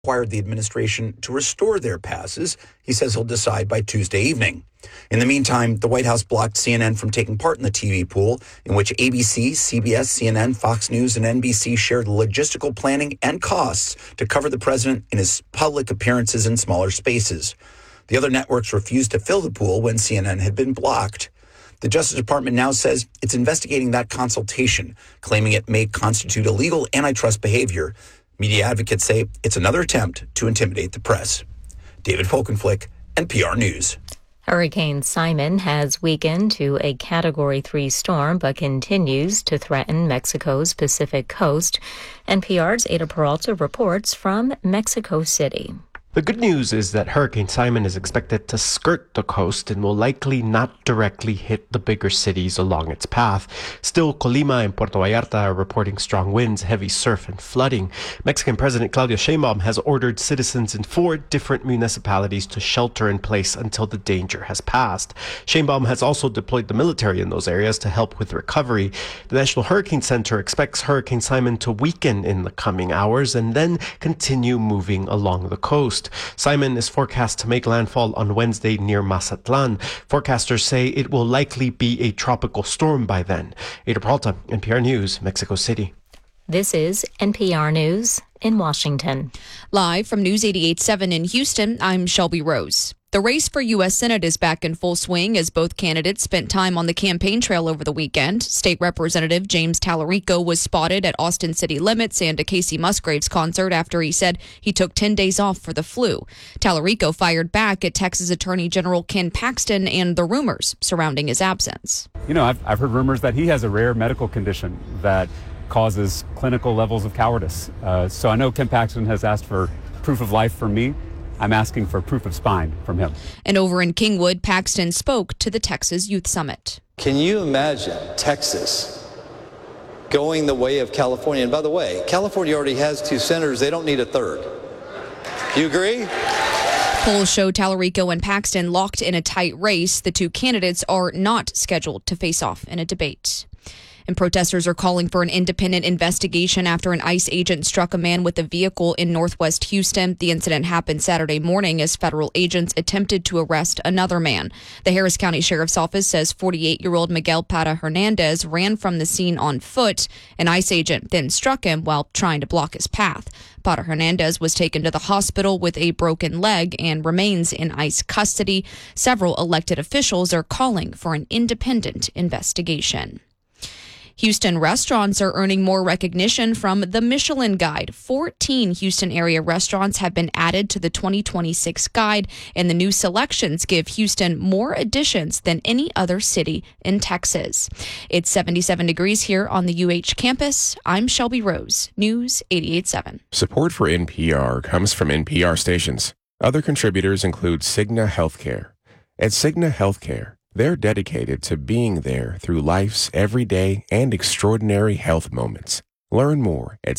required the administration to restore their passes. He says he'll decide by Tuesday evening. In the meantime, the White House blocked CNN from taking part in the TV pool, in which ABC, CBS, CNN, Fox News, and NBC shared logistical planning and costs to cover the president in his public appearances in smaller spaces. The other networks refused to fill the pool when CNN had been blocked. The Justice Department now says it's investigating that consultation, claiming it may constitute illegal antitrust behavior. Media advocates say it's another attempt to intimidate the press. David Folkenflik, NPR News. Hurricane Simon has weakened to a Category 3 storm but continues to threaten Mexico's Pacific coast. NPR's Ada Peralta reports from Mexico City. The good news is that Hurricane Simon is expected to skirt the coast and will likely not directly hit the bigger cities along its path. Still, Colima and Puerto Vallarta are reporting strong winds, heavy surf, and flooding. Mexican President Claudia Sheinbaum has ordered citizens in 4 different municipalities to shelter in place until the danger has passed. Sheinbaum has also deployed the military in those areas to help with recovery. The National Hurricane Center expects Hurricane Simon to weaken in the coming hours and then continue moving along the coast. Simon is forecast to make landfall on Wednesday near Mazatlan. Forecasters say it will likely be a tropical storm by then. Ada Peralta, NPR News, Mexico City. This is NPR News in Washington. Live from News 88.7 in Houston, I'm Shelby Rose. The race for U.S. Senate is back in full swing as both candidates spent time on the campaign trail over the weekend. State Representative James Tallarico was spotted at Austin City Limits and a Casey Musgraves concert after he said he took 10 days off for the flu. Tallarico fired back at Texas Attorney General Ken Paxton and the rumors surrounding his absence. You know, I've heard rumors that he has a rare medical condition that causes clinical levels of cowardice. So I know Ken Paxton has asked for proof of life from me. I'm asking for proof of spine from him. And over in Kingwood, Paxton spoke to the Texas Youth Summit. Can you imagine Texas going the way of California? And by the way, California already has 2 senators. They don't need a third. You agree? Polls show Tallarico and Paxton locked in a tight race. The 2 candidates are not scheduled to face off in a debate. And protesters are calling for an independent investigation after an ICE agent struck a man with a vehicle in northwest Houston. The incident happened Saturday morning as federal agents attempted to arrest another man. The Harris County Sheriff's Office says 48-year-old Miguel Para Hernandez ran from the scene on foot. An ICE agent then struck him while trying to block his path. Para Hernandez was taken to the hospital with a broken leg and remains in ICE custody. Several elected officials are calling for an independent investigation. Houston restaurants are earning more recognition from the Michelin Guide. 14 Houston area restaurants have been added to the 2026 guide, and the new selections give Houston more additions than any other city in Texas. It's 77 degrees here on the UH campus. I'm Shelby Rose, News 88.7. Support for NPR comes from NPR stations. Other contributors include Cigna Healthcare. At Cigna Healthcare, they're dedicated to being there through life's everyday and extraordinary health moments. Learn more at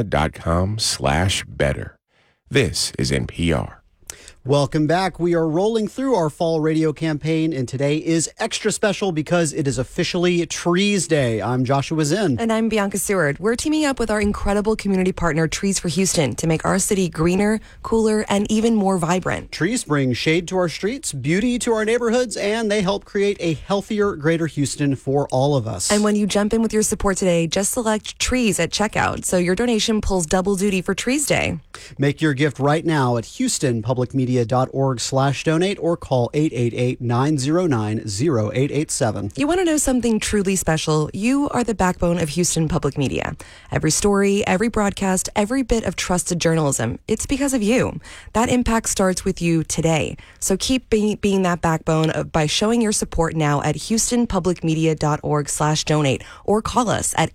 Cigna.com/better. This is NPR. Welcome back. We are rolling through our fall radio campaign, and today is extra special because it is officially Trees Day. I'm Joshua Zinn. And I'm Bianca Seward. We're teaming up with our incredible community partner, Trees for Houston, to make our city greener, cooler, and even more vibrant. Trees bring shade to our streets, beauty to our neighborhoods, and they help create a healthier, greater Houston for all of us. And when you jump in with your support today, just select Trees at checkout, so your donation pulls double duty for Trees Day. Make your gift right now at HoustonPublicMedia.org/donate or call 888-909-0887. You want to know something truly special? You are the backbone of Houston Public Media. Every story, every broadcast, every bit of trusted journalism, it's because of you. That impact starts with you today. So keep being that backbone by showing your support now at HoustonPublicMedia.org/donate or call us at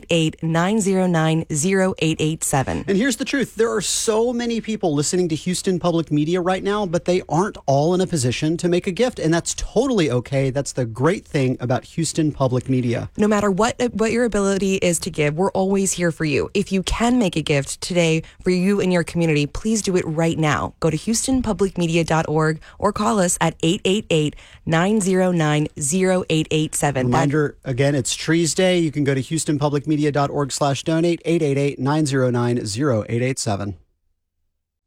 888-909-0887. And here's the truth. There are so many people listening to Houston Public Media right now, but they aren't all in a position to make a gift, and that's totally okay. That's the great thing about Houston Public Media. No matter what your ability is to give, we're always here for you. If you can make a gift today for you and your community, please do it right now. Go to HoustonPublicMedia.org or call us at 888-909-0887. Reminder, again, it's Trees Day. You can go to HoustonPublicMedia.org/donate, 888-909-0887.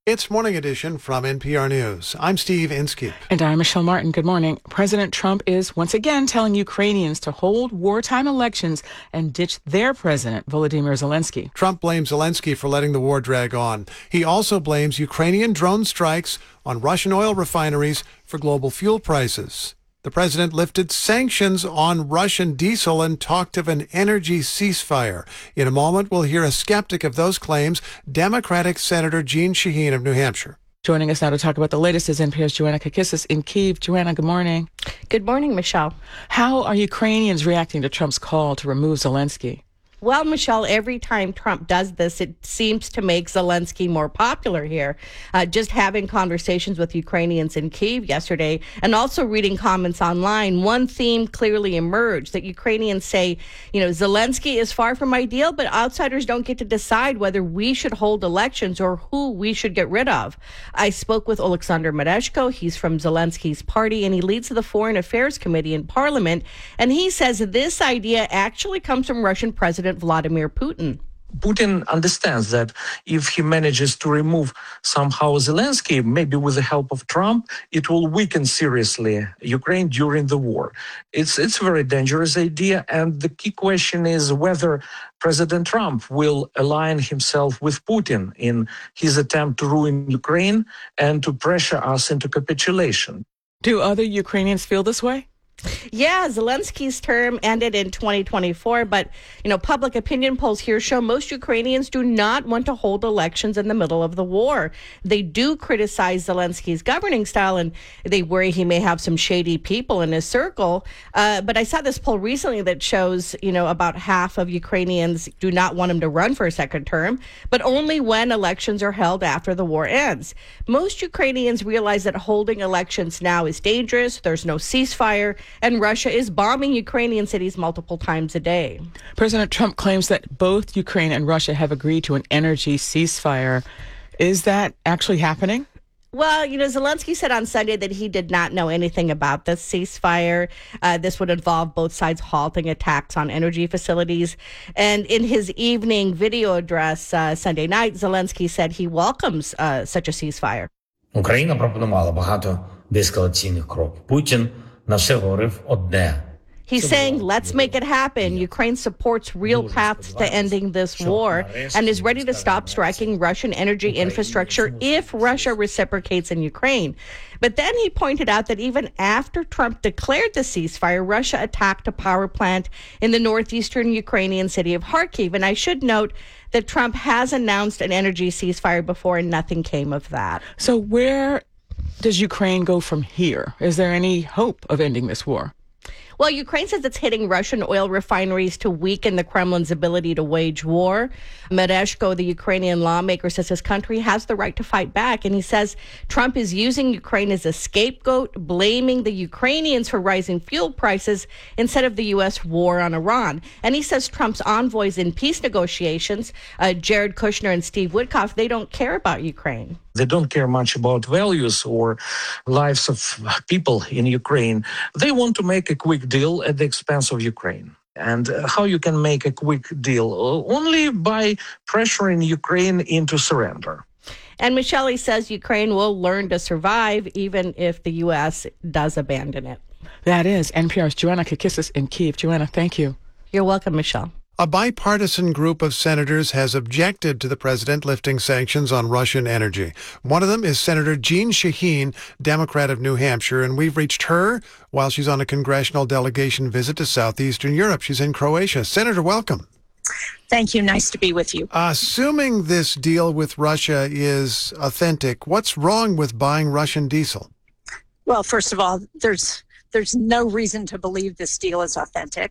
It's Morning Edition from NPR News. I'm Steve Inskeep. And I'm Michelle Martin. Good morning. President Trump is once again telling Ukrainians to hold wartime elections and ditch their president, Volodymyr Zelensky. Trump blames Zelensky for letting the war drag on. He also blames Ukrainian drone strikes on Russian oil refineries for global fuel prices. The president lifted sanctions on Russian diesel and talked of an energy ceasefire. In a moment, we'll hear a skeptic of those claims, Democratic Senator Jeanne Shaheen of New Hampshire. Joining us now to talk about the latest is NPR's Joanna Kakissis in Kyiv. Joanna, good morning. Good morning, Michelle. How are Ukrainians reacting to Trump's call to remove Zelensky? Well, Michelle, every time Trump does this, it seems to make Zelensky more popular here. Just having conversations with Ukrainians in Kyiv yesterday and also reading comments online, one theme clearly emerged that Ukrainians say, Zelensky is far from ideal, but outsiders don't get to decide whether we should hold elections or who we should get rid of. I spoke with Oleksandr Mereshko. He's from Zelensky's party, and he leads the Foreign Affairs Committee in Parliament. And he says this idea actually comes from Russian President Vladimir Putin. Putin understands that if he manages to remove somehow Zelensky, maybe with the help of Trump, it will weaken seriously Ukraine during the war. It's a very dangerous idea. And the key question is whether President Trump will align himself with Putin in his attempt to ruin Ukraine and to pressure us into capitulation. Do other Ukrainians feel this way? Yeah, Zelensky's term ended in 2024, but, public opinion polls here show most Ukrainians do not want to hold elections in the middle of the war. They do criticize Zelensky's governing style, and they worry he may have some shady people in his circle. But I saw this poll recently that shows, about half of Ukrainians do not want him to run for a second term, but only when elections are held after the war ends. Most Ukrainians realize that holding elections now is dangerous. There's no ceasefire. And Russia is bombing Ukrainian cities multiple times a day. President Trump claims that both Ukraine and Russia have agreed to an energy ceasefire. Is that actually happening? Well, Zelensky said on Sunday that he did not know anything about this ceasefire. This would involve both sides halting attacks on energy facilities. And in his evening video address Sunday night, Zelensky said he welcomes such a ceasefire. Україна пропонувала багато деескалаційних кроків. Путін на все говорив одне. He's saying, let's make it happen. Ukraine supports real paths to ending this war and is ready to stop striking Russian energy infrastructure if Russia reciprocates in Ukraine. But then he pointed out that even after Trump declared the ceasefire, Russia attacked a power plant in the northeastern Ukrainian city of Kharkiv. And I should note that Trump has announced an energy ceasefire before and nothing came of that. So where does Ukraine go from here? Is there any hope of ending this war? Well, Ukraine says it's hitting Russian oil refineries to weaken the Kremlin's ability to wage war. Mereshko, the Ukrainian lawmaker, says his country has the right to fight back. And he says Trump is using Ukraine as a scapegoat, blaming the Ukrainians for rising fuel prices instead of the U.S. war on Iran. And he says Trump's envoys in peace negotiations, Jared Kushner and Steve Witkoff, they don't care about Ukraine. They don't care much about values or lives of people in Ukraine. They want to make a quick deal at the expense of Ukraine. And how you can make a quick deal? Only by pressuring Ukraine into surrender. And Michelle says Ukraine will learn to survive even if the U.S. does abandon it. That is NPR's Joanna Kakissis in Kyiv. Joanna, thank you. You're welcome, Michelle. A bipartisan group of senators has objected to the president lifting sanctions on Russian energy. One of them is Senator Jeanne Shaheen, Democrat of New Hampshire, and we've reached her while she's on a congressional delegation visit to southeastern Europe. She's in Croatia. Senator, welcome. Thank you. Nice to be with you. Assuming this deal with Russia is authentic, what's wrong with buying Russian diesel? Well, first of all, there's no reason to believe this deal is authentic.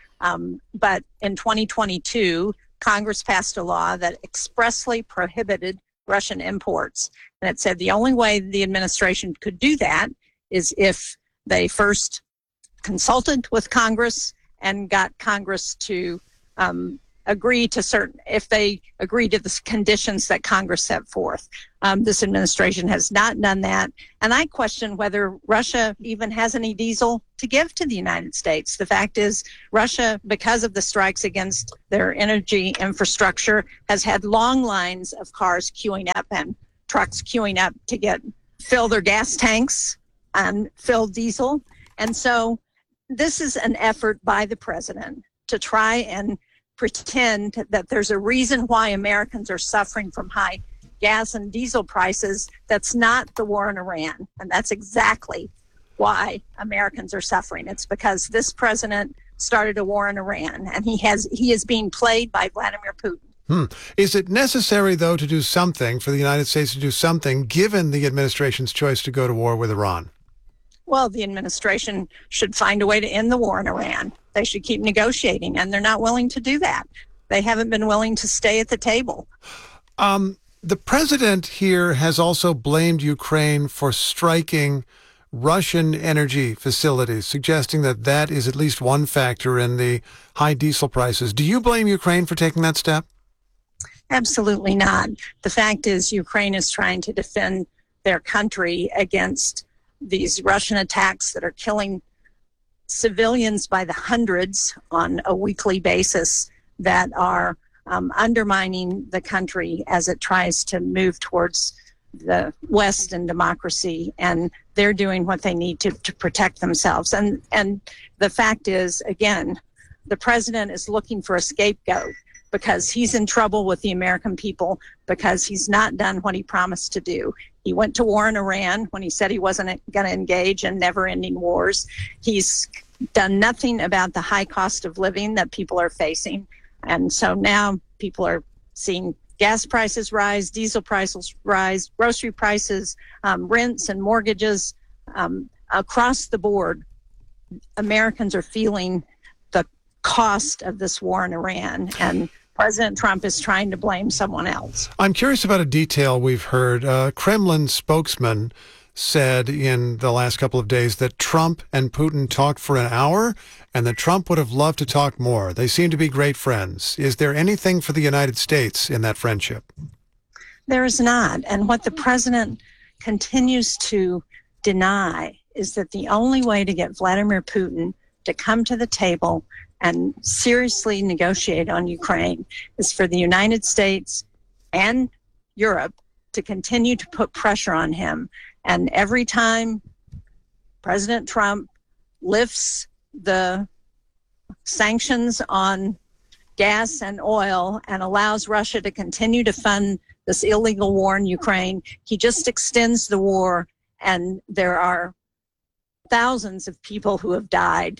But in 2022, Congress passed a law that expressly prohibited Russian imports. And it said the only way the administration could do that is if they first consulted with Congress and got Congress to agree to if they agree to the conditions that Congress set forth. This administration has not done that. And I question whether Russia even has any diesel to give to the United States. The fact is, Russia, because of the strikes against their energy infrastructure, has had long lines of cars queuing up and trucks queuing up to fill their gas tanks and fill diesel. And so this is an effort by the president to try and pretend that there's a reason why Americans are suffering from high gas and diesel prices. That's not the war in Iran. And that's exactly why Americans are suffering. It's because this president started a war in Iran, and he is being played by Vladimir Putin. Is it necessary, though, to do something, for the United States to do something, given the administration's choice to go to war with Iran? Well, the administration should find a way to end the war in Iran. They should keep negotiating, and they're not willing to do that. They haven't been willing to stay at the table. The president here has also blamed Ukraine for striking Russian energy facilities, suggesting that that is at least one factor in the high diesel prices. Do you blame Ukraine for taking that step? Absolutely not. The fact is, Ukraine is trying to defend their country against these Russian attacks that are killing civilians by the hundreds on a weekly basis, that are undermining the country as it tries to move towards the West and democracy, and they're doing what they need to protect themselves. And the fact is, again, the president is looking for a scapegoat because he's in trouble with the American people, because he's not done what he promised to do. He went to war in Iran when he said he wasn't going to engage in never-ending wars. He's done nothing about the high cost of living that people are facing. And so now people are seeing gas prices rise, diesel prices rise, grocery prices, rents and mortgages across the board. Americans are feeling the cost of this war in Iran, and President Trump is trying to blame someone else. I'm curious about a detail we've heard. Kremlin spokesman said in the last couple of days that Trump and Putin talked for an hour and that Trump would have loved to talk more. They seem to be great friends. Is there anything for the United States in that friendship? There is not. And what the president continues to deny is that the only way to get Vladimir Putin to come to the table and seriously negotiate on Ukraine is for the United States and Europe to continue to put pressure on him. And every time President Trump lifts the sanctions on gas and oil and allows Russia to continue to fund this illegal war in Ukraine, he just extends the war, and there are thousands of people who have died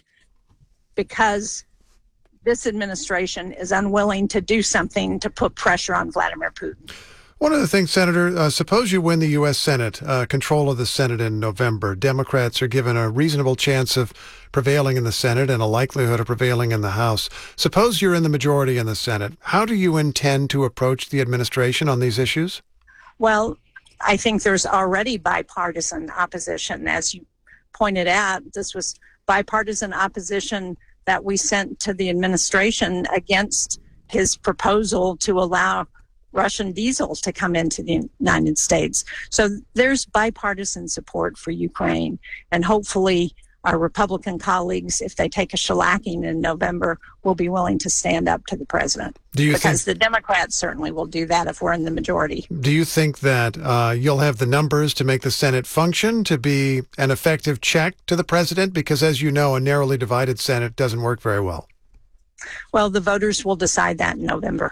because this administration is unwilling to do something to put pressure on Vladimir Putin. One of the things, Senator, suppose you win the U.S. Senate, control of the Senate in November. Democrats are given a reasonable chance of prevailing in the Senate and a likelihood of prevailing in the House. Suppose you're in the majority in the Senate. How do you intend to approach the administration on these issues? Well, I think there's already bipartisan opposition. As you pointed out, this was bipartisan opposition that we sent to the administration against his proposal to allow Russian diesel to come into the United States. So there's bipartisan support for Ukraine, and hopefully our Republican colleagues, if they take a shellacking in November, will be willing to stand up to the president. Because the Democrats certainly will do that if we're in the majority. Do you think that you'll have the numbers to make the Senate function, to be an effective check to the president? Because as you know, a narrowly divided Senate doesn't work very well. Well, the voters will decide that in November.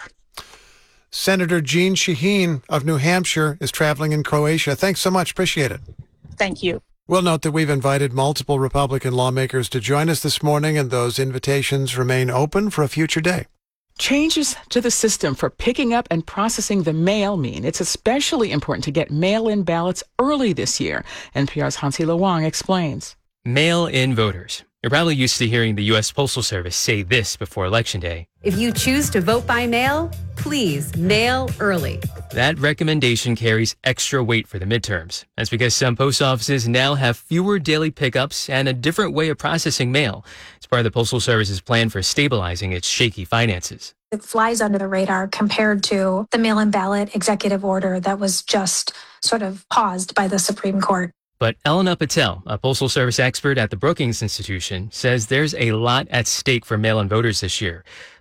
Senator Jeanne Shaheen of New Hampshire is traveling in Croatia. Thanks so much. Appreciate it. Thank you. We'll note that we've invited multiple Republican lawmakers to join us this morning, and those invitations remain open for a future day. Changes to the system for picking up and processing the mail mean it's especially important to get mail-in ballots early this year. NPR's Hansi Lo Wang explains. Mail-in voters. You're probably used to hearing the U.S. Postal Service say this before Election Day. If you choose to vote by mail, please mail early. That recommendation carries extra weight for the midterms. That's because some post offices now have fewer daily pickups and a different way of processing mail. It's part of the Postal Service's plan for stabilizing its shaky finances. It flies under the radar compared to the mail-in ballot executive order that was just sort of paused by the Supreme Court. But Elena Patel, a Postal Service expert at the Brookings Institution, says there's a lot at stake for mail-in voters this year.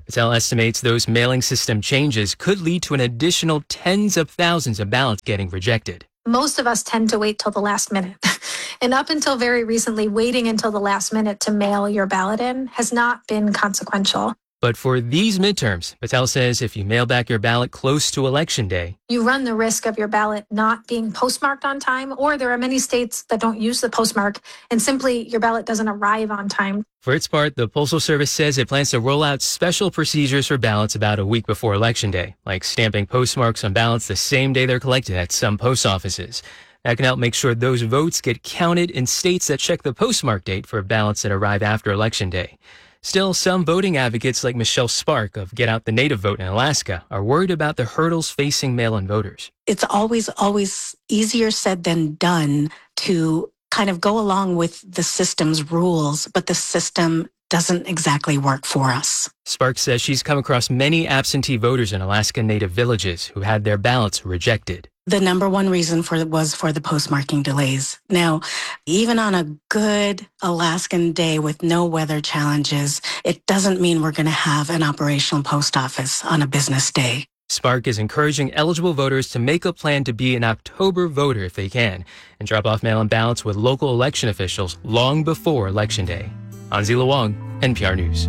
Patel estimates those mailing system changes could lead to an additional tens of thousands of ballots getting rejected. Most of us tend to wait till the last minute. And up until very recently, waiting until the last minute to mail your ballot in has not been consequential. But for these midterms, Patel says if you mail back your ballot close to Election Day, you run the risk of your ballot not being postmarked on time, or there are many states that don't use the postmark, and simply your ballot doesn't arrive on time. For its part, the Postal Service says it plans to roll out special procedures for ballots about a week before Election Day, like stamping postmarks on ballots the same day they're collected at some post offices. That can help make sure those votes get counted in states that check the postmark date for ballots that arrive after Election Day. Still, some voting advocates like Michelle Spark of Get Out the Native Vote in Alaska are worried about the hurdles facing mail-in voters. It's always easier said than done to kind of go along with the system's rules, but the system doesn't exactly work for us. Spark says she's come across many absentee voters in Alaska Native villages who had their ballots rejected. The number one reason was for the postmarking delays. Now, even on a good Alaskan day with no weather challenges, it doesn't mean we're going to have an operational post office on a business day. Spark is encouraging eligible voters to make a plan to be an October voter if they can, and drop off mail-in ballots with local election officials long before Election Day. Anzi Luong, NPR News.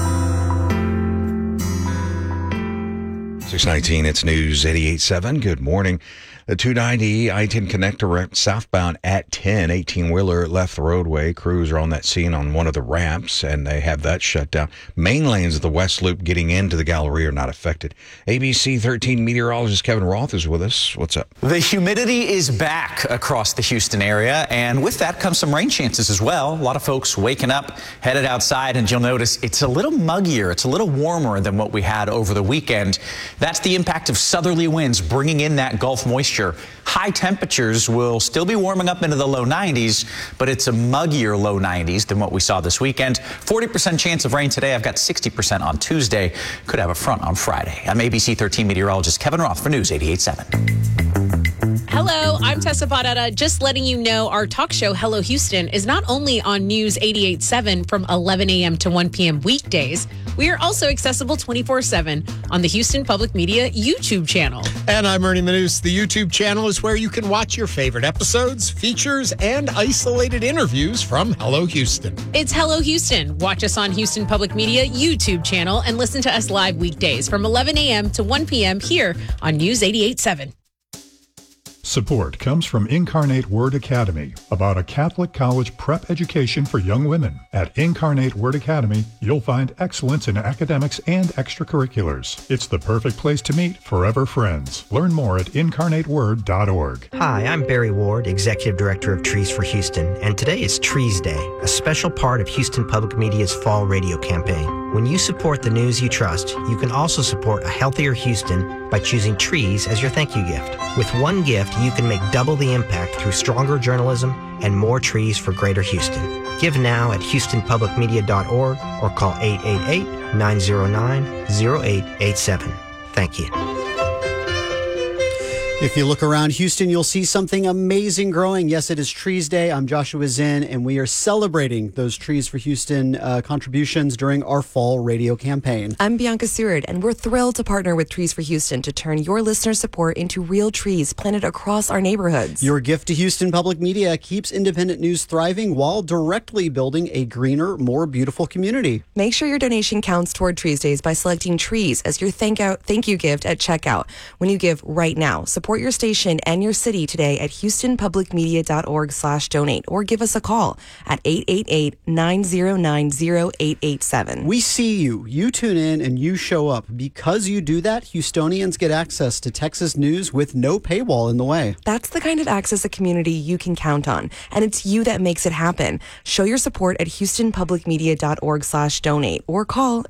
619, it's News 88.7. Good morning. The 290 I-10 connector southbound at 10, 18-wheeler left the roadway. Crews are on that scene on one of the ramps, and they have that shut down. Main lanes of the West Loop getting into the Galleria are not affected. ABC 13 meteorologist Kevin Roth is with us. What's up? The humidity is back across the Houston area, and with that comes some rain chances as well. A lot of folks waking up, headed outside, and you'll notice it's a little muggier. It's a little warmer than what we had over the weekend. That's the impact of southerly winds bringing in that Gulf moisture. High temperatures will still be warming up into the low 90s, but it's a muggier low 90s than what we saw this weekend. 40% chance of rain today. I've got 60% on Tuesday. Could have a front on Friday. I'm ABC 13 meteorologist Kevin Roth for News 88.7. Hello, I'm Tessa Baudetta. Just letting you know our talk show, Hello Houston, is not only on News 88.7 from 11 a.m. to 1 p.m. weekdays, we are also accessible 24/7 on the Houston Public Media YouTube channel. And I'm Ernie Manous. The YouTube channel is where you can watch your favorite episodes, features, and isolated interviews from Hello Houston. It's Hello Houston. Watch us on Houston Public Media YouTube channel and listen to us live weekdays from 11 a.m. to 1 p.m. here on News 88.7. Support comes from Incarnate Word Academy, about a Catholic college prep education for young women. At Incarnate Word Academy, you'll find excellence in academics and extracurriculars. It's the perfect place to meet forever friends. Learn more at incarnateword.org. Hi, I'm Barry Ward, Executive Director of Trees for Houston, and today is Trees Day, a special part of Houston Public Media's fall radio campaign. When you support the news you trust, you can also support a healthier Houston by choosing trees as your thank you gift. With one gift, you can make double the impact through stronger journalism and more trees for Greater Houston. Give now at houstonpublicmedia.org or call 888-909-0887. Thank you. If you look around Houston, you'll see something amazing growing. Yes, it is Trees Day. I'm Joshua Zinn, and we are celebrating those Trees for Houston contributions during our fall radio campaign. I'm Bianca Seward, and we're thrilled to partner with Trees for Houston to turn your listener support into real trees planted across our neighborhoods. Your gift to Houston Public Media keeps independent news thriving while directly building a greener, more beautiful community. Make sure your donation counts toward Trees Days by selecting trees as your thank you gift at checkout. When you give right now, support your station and your city today at houstonpublicmedia.org/donate or give us a call at 888-909-0887. We see you. You tune in and you show up. Because you do that, Houstonians get access to Texas news with no paywall in the way. That's the kind of access a community you can count on, and it's you that makes it happen. Show your support at houstonpublicmedia.org/donate or call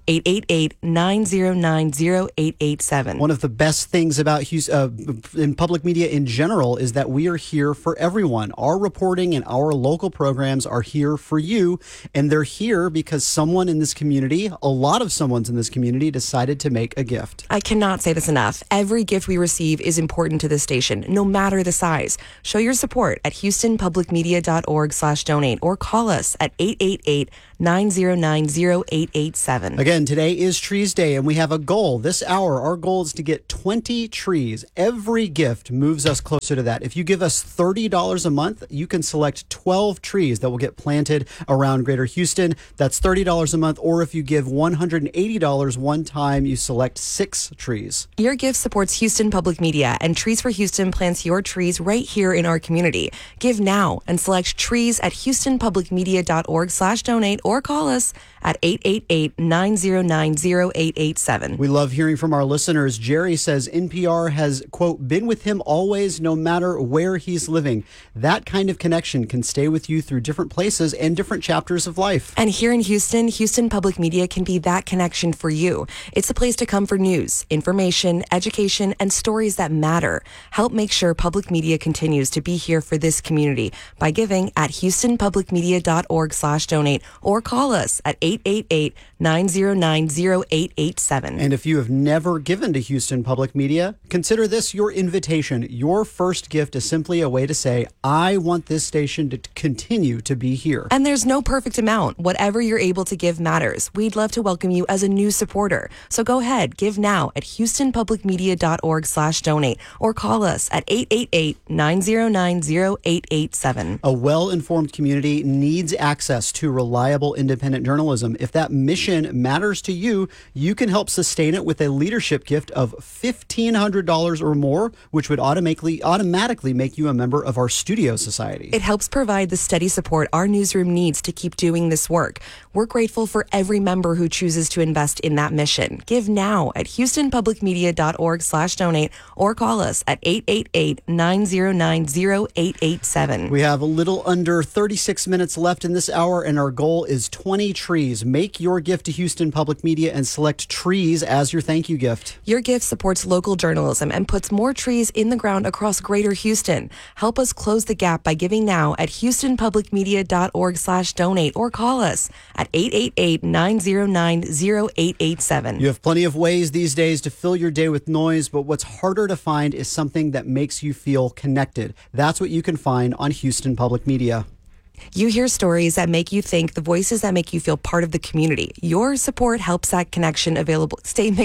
888-909-0887. One of the best things about in public media in general is that we are here for everyone. Our reporting and our local programs are here for you, and they're here because someone in this community, a lot of someone's in this community, decided to make a gift. I cannot say this enough. Every gift we receive is important to this station, no matter the size. Show your support at houstonpublicmedia.org/donate or call us at 888 888-909-0887. Again, today is Trees Day, and we have a goal. This hour, our goal is to get 20 trees. Every gift moves us closer to that. If you give us $30 a month, you can select 12 trees that will get planted around Greater Houston. That's $30 a month. Or if you give $180 one time, you select 6 trees. Your gift supports Houston Public Media, and Trees for Houston plants your trees right here in our community. Give now and select trees at houstonpublicmedia.org/donate or call us at 888-909-0887. We love hearing from our listeners. Jerry says NPR has, quote, been with him always, no matter where he's living. That kind of connection can stay with you through different places and different chapters of life. And here in Houston, Houston Public Media can be that connection for you. It's a place to come for news, information, education, and stories that matter. Help make sure public media continues to be here for this community by giving at houstonpublicmedia.org/donate or call us at 888-909-0887. And if you have never given to Houston Public Media, consider this your invitation. Your first gift is simply a way to say, I want this station to continue to be here. And there's no perfect amount. Whatever you're able to give matters. We'd love to welcome you as a new supporter. So go ahead, give now at houstonpublicmedia.org/donate or call us at 888-909-0887. A well-informed community needs access to reliable independent journalism. If that mission matters to you, you can help sustain it with a leadership gift of $1,500 or more, which would automatically make you a member of our studio society. It helps provide the steady support our newsroom needs to keep doing this work. We're grateful for every member who chooses to invest in that mission. Give now at houstonpublicmedia.org/donate or call us at 888-909-0887. We have a little under 36 minutes left in this hour, and our goal is 20 trees. Make your gift to Houston Public Media and select trees as your thank you gift. Your gift supports local journalism and puts more trees in the ground across Greater Houston. Help us close the gap by giving now at houstonpublicmedia.org/donate or call us at 888-909-0887. You have plenty of ways these days to fill your day with noise, but what's harder to find is something that makes you feel connected. That's what you can find on Houston Public Media. You hear stories that make you think, the voices that make you feel part of the community. Your support helps that connection available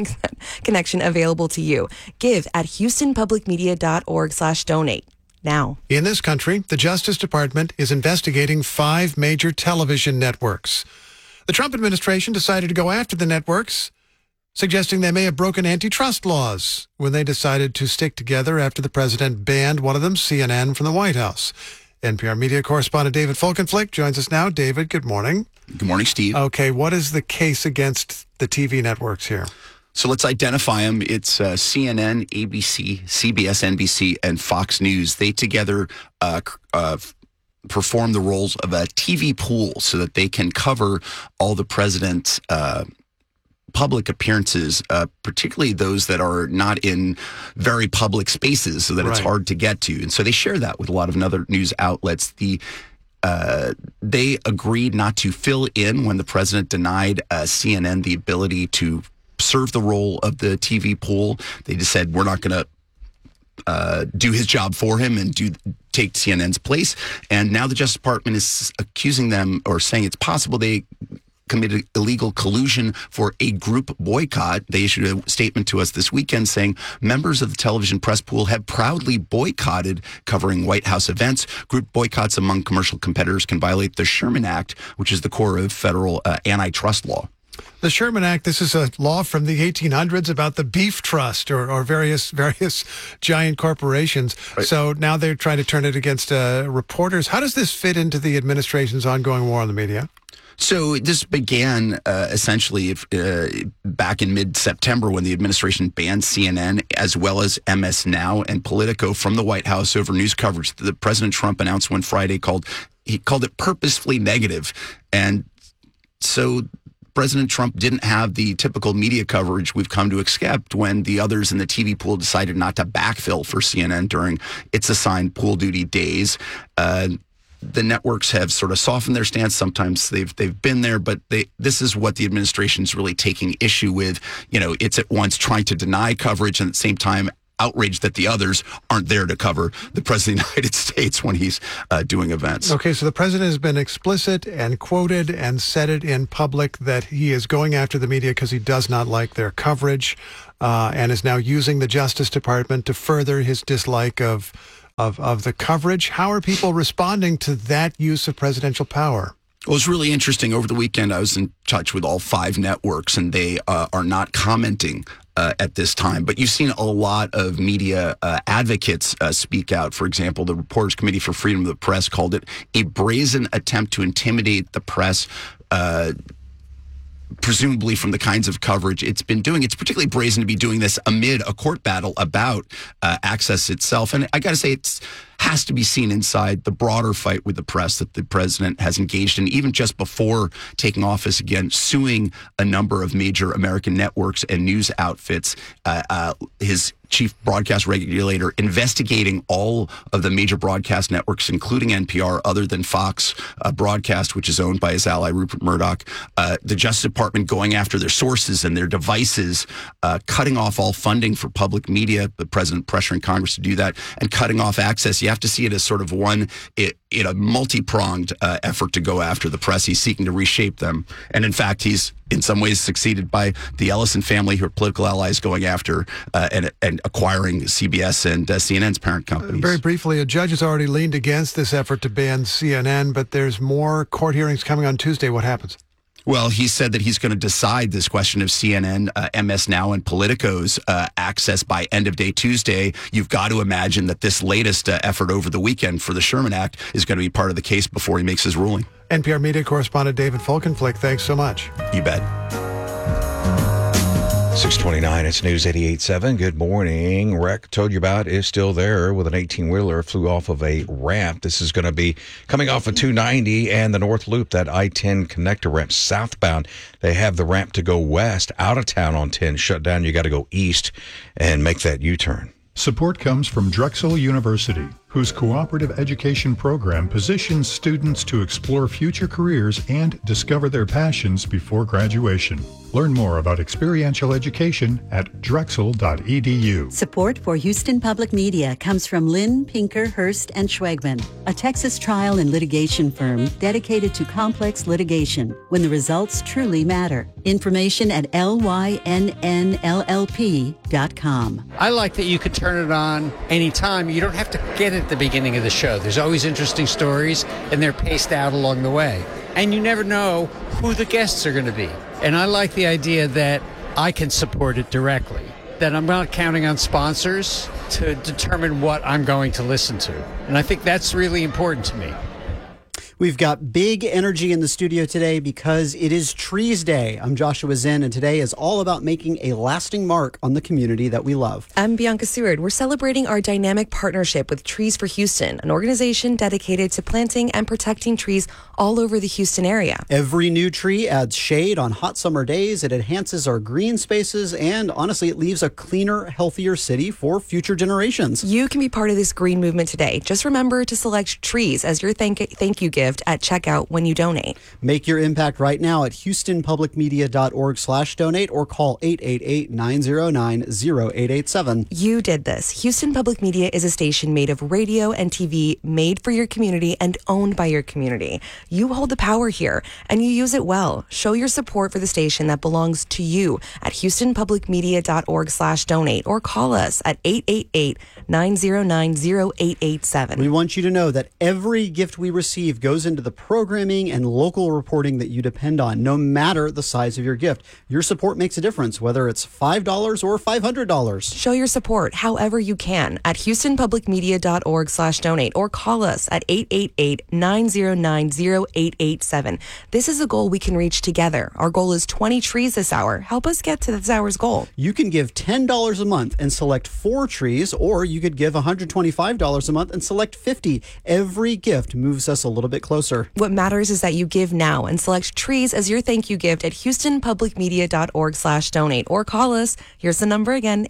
to you. Give at houstonpublicmedia.org/donate. Now. In this country, the Justice Department is investigating 5 major television networks. The Trump administration decided to go after the networks, suggesting they may have broken antitrust laws when they decided to stick together after the president banned one of them, CNN, from the White House. NPR media correspondent David Folkenflik joins us now. David, good morning. Good morning, Steve. Okay, what is the case against the TV networks here? So let's identify them. It's CNN, ABC, CBS, NBC, and Fox News. They together perform the roles of a TV pool so that they can cover all the president's public appearances, particularly those that are not in very public spaces so that it's hard to get to. And so they share that with a lot of other news outlets. They agreed not to fill in when the president denied CNN the ability to serve the role of the TV pool. They just said, we're not going to do his job for him and take CNN's place. And now the Justice Department is accusing them or saying it's possible they committed illegal collusion for a group boycott. They issued a statement to us this weekend saying members of the television press pool have proudly boycotted covering White House events. Group boycotts among commercial competitors can violate the Sherman Act, which is the core of federal antitrust law. The Sherman Act, this is a law from the 1800s about the beef trust or various giant corporations. Right. So now they're trying to turn it against reporters. How does this fit into the administration's ongoing war on the media? So this began essentially back in mid-September when the administration banned CNN as well as MS Now and Politico from the White House over news coverage that President Trump announced one Friday he called it purposefully negative. And so President Trump didn't have the typical media coverage we've come to accept when the others in the TV pool decided not to backfill for CNN during its assigned pool duty days. The networks have sort of softened their stance. Sometimes they've been there, but this is what the administration is really taking issue with. You know, it's at once trying to deny coverage and at the same time outraged that the others aren't there to cover the president of the United States when he's doing events. Okay, so the president has been explicit and quoted and said it in public that he is going after the media because he does not like their coverage, and is now using the Justice Department to further his dislike of the coverage. How are people responding to that use of presidential power? Well, it was really interesting. Over the weekend, I was in touch with all 5 networks, and they are not commenting at this time. But you've seen a lot of media advocates speak out. For example, the Reporters Committee for Freedom of the Press called it a brazen attempt to intimidate the press, presumably from the kinds of coverage it's been doing. It's particularly brazen to be doing this amid a court battle about access itself. And I got to say, it has to be seen inside the broader fight with the press that the president has engaged in, even just before taking office again, suing a number of major American networks and news outfits. His chief broadcast regulator investigating all of the major broadcast networks, including NPR, other than Fox Broadcast, which is owned by his ally Rupert Murdoch. The Justice Department going after their sources and their devices, cutting off all funding for public media, the president pressuring Congress to do that, and cutting off access. You have to see it as sort of a multi-pronged effort to go after the press. He's seeking to reshape them. And in fact, he's in some ways succeeded by the Ellison family, who are political allies, going after and acquiring CBS and CNN's parent companies. Very briefly, a judge has already leaned against this effort to ban CNN, but there's more court hearings coming on Tuesday. What happens? Well, he said that he's going to decide this question of CNN, MS Now, and Politico's access by end of day Tuesday. You've got to imagine that this latest effort over the weekend for the Sherman Act is going to be part of the case before he makes his ruling. NPR media correspondent David Folkenflik, thanks so much. You bet. 629, it's News 88.7. Good morning. Wreck told you about is still there with an 18-wheeler, flew off of a ramp. This is going to be coming off of 290 and the North Loop, that I-10 connector ramp southbound. They have the ramp to go west out of town on 10 shut down. You got to go east and make that U-turn. Support comes from Drexel University, whose cooperative education program positions students to explore future careers and discover their passions before graduation. Learn more about experiential education at drexel.edu. Support for Houston Public Media comes from Lynn, Pinker, Hurst, and Schwegman, a Texas trial and litigation firm dedicated to complex litigation when the results truly matter. Information at lynnllp.com. I like that you could turn it on anytime. You don't have to get it at the beginning of the show. There's always interesting stories, and they're paced out along the way. And you never know who the guests are going to be. And I like the idea that I can support it directly, that I'm not counting on sponsors to determine what I'm going to listen to. And I think that's really important to me. We've got big energy in the studio today because it is Trees Day. I'm Joshua Zinn, and today is all about making a lasting mark on the community that we love. I'm Bianca Seward. We're celebrating our dynamic partnership with Trees for Houston, an organization dedicated to planting and protecting trees all over the Houston area. Every new tree adds shade on hot summer days. It enhances our green spaces, and honestly, it leaves a cleaner, healthier city for future generations. You can be part of this green movement today. Just remember to select trees as your thank you gift at checkout when you donate. Make your impact right now at houstonpublicmedia.org/donate or call 888-909-0887. You did this. Houston Public Media is a station made of radio and TV, made for your community and owned by your community. You hold the power here, and you use it well. Show your support for the station that belongs to you at houstonpublicmedia.org/donate or call us at 888-909-0887. We want you to know that every gift we receive goes into the programming and local reporting that you depend on, no matter the size of your gift. Your support makes a difference, whether it's $5 or $500. Show your support however you can at houstonpublicmedia.org/donate or call us at 888-909-0887. This is a goal we can reach together. Our goal is 20 trees this hour. Help us get to this hour's goal. You can give $10 a month and select 4 trees, or you could give $125 a month and select 50. Every gift moves us a little bit closer. What matters is that you give now and select trees as your thank you gift at houstonpublicmedia.org/donate or call us. Here's the number again,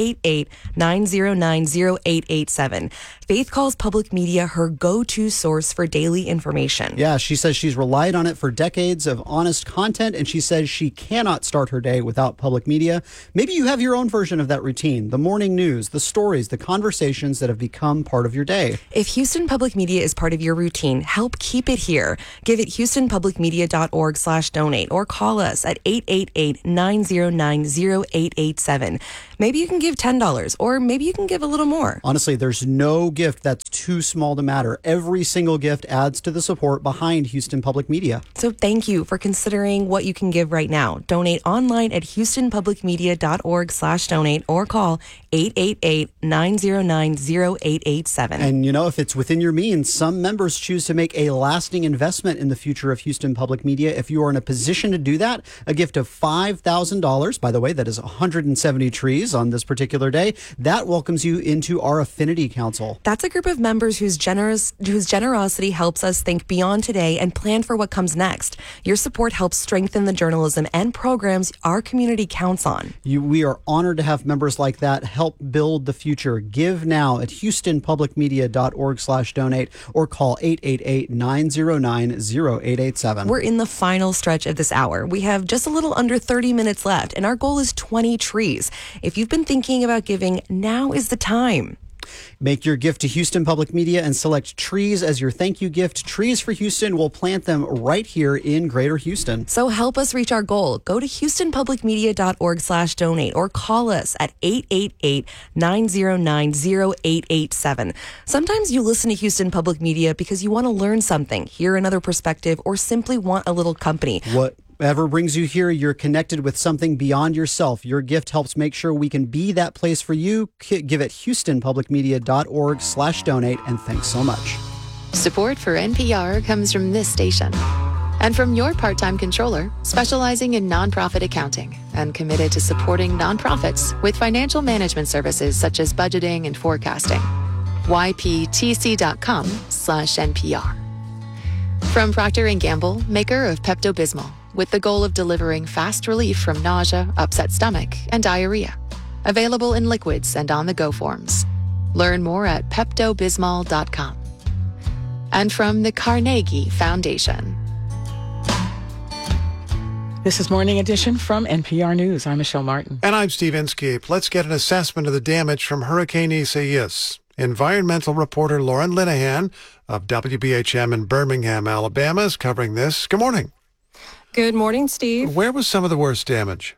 888-909-0887. Faith calls public media her go-to source for daily information. Yeah, she says she's relied on it for decades of honest content, and she says she cannot start her day without public media. Maybe you have your own version of that routine, the morning news, the stories, the conversations that have become part of your day. If Houston Public Media is part of your routine, help keep it here. Give it houstonpublicmedia.org/donate or call us at 888-909-0887. Maybe you can give $10 or maybe you can give a little more. Honestly, there's no gift that's too small to matter. Every single gift adds to the support behind Houston Public Media. So thank you for considering what you can give right now. Donate online at houstonpublicmedia.org/donate or call 888-909-0887. And if it's within your means, some members choose to make a lasting investment in the future of Houston Public Media. If you are in a position to do that, a gift of $5,000, by the way, that is 170 trees on this particular day, that welcomes you into our Affinity Council. That's a group of members whose generosity helps us think beyond today and plan for what comes next. Your support helps strengthen the journalism and programs our community counts on. We are honored to have members like that help build the future. Give now at houstonpublicmedia.org/donate or call 888-909-0887. We're in the final stretch of this hour. We have just a little under 30 minutes left, and our goal is 20 trees. If you've been thinking about giving, now is the time. Make your gift to Houston Public Media and select trees as your thank you gift. Trees for Houston will plant them right here in Greater Houston. So help us reach our goal. Go to houstonpublicmedia.org/donate or call us at 888-909-0887. Sometimes you listen to Houston Public Media because you want to learn something, hear another perspective, or simply want a little company. Whatever brings you here, you're connected with something beyond yourself. Your gift helps make sure we can be that place for you. Give it houstonpublicmedia.org/donate, and thanks so much. Support for NPR comes from this station and from your part-time controller, specializing in nonprofit accounting and committed to supporting nonprofits with financial management services such as budgeting and forecasting. YPTC.com/NPR. From Procter & Gamble, maker of Pepto-Bismol, with the goal of delivering fast relief from nausea, upset stomach, and diarrhea. Available in liquids and on-the-go forms. Learn more at PeptoBismol.com. And from the Carnegie Foundation. This is Morning Edition from NPR News. I'm Michelle Martin. And I'm Steve Inskeep. Let's get an assessment of the damage from Hurricane Isaias. Environmental reporter Lauren Linehan of WBHM in Birmingham, Alabama is covering this. Good morning. Good morning, Steve. Where was some of the worst damage?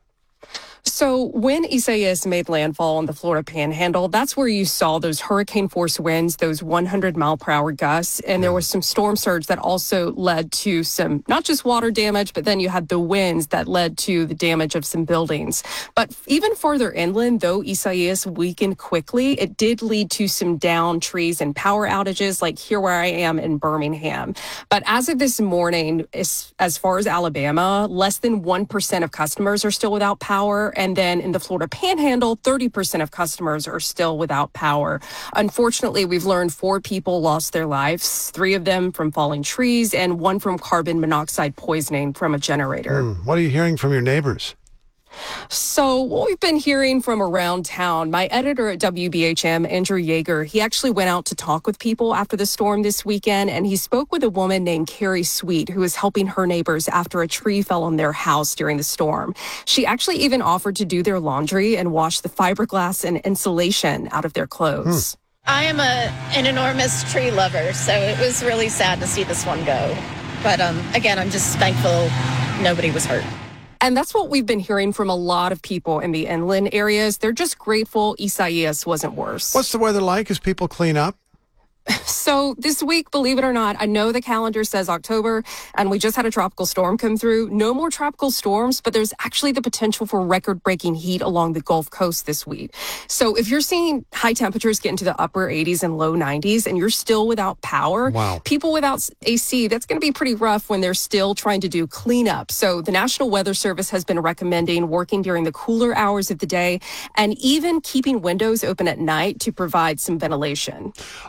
So when Isaias made landfall on the Florida Panhandle, that's where you saw those hurricane force winds, those 100-mile-per-hour gusts. And there was some storm surge that also led to some, not just water damage, but then you had the winds that led to the damage of some buildings. But even farther inland, though Isaias weakened quickly, it did lead to some downed trees and power outages, like here where I am in Birmingham. But as of this morning, as far as Alabama, less than 1% of customers are still without power. And then in the Florida Panhandle, 30% of customers are still without power. Unfortunately, we've learned 4 people lost their lives, 3 of them from falling trees and 1 from carbon monoxide poisoning from a generator. What are you hearing from your neighbors? So what we've been hearing from around town, my editor at WBHM, Andrew Yeager, he actually went out to talk with people after the storm this weekend, and he spoke with a woman named Carrie Sweet, who is helping her neighbors after a tree fell on their house during the storm. She actually even offered to do their laundry and wash the fiberglass and insulation out of their clothes. I am an enormous tree lover, so it was really sad to see this one go. But again, I'm just thankful nobody was hurt. And that's what we've been hearing from a lot of people in the inland areas. They're just grateful Isaias wasn't worse. What's the weather like as people clean up? So this week, believe it or not, I know the calendar says October, and we just had a tropical storm come through. No more tropical storms, but there's actually the potential for record-breaking heat along the Gulf Coast this week. So if you're seeing high temperatures get into the upper 80s and low 90s, and you're still without power, people without AC, that's going to be pretty rough when they're still trying to do cleanup. So the National Weather Service has been recommending working during the cooler hours of the day and even keeping windows open at night to provide some ventilation. I want